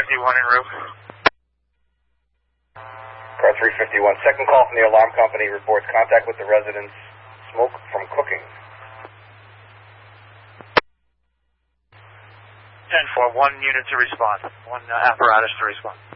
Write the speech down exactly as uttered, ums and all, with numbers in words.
fifty-one en route. Car three fifty-one, second call from the alarm company reports contact with the residents. Smoke from cooking. ten four, one unit to respond. One uh, apparatus to respond.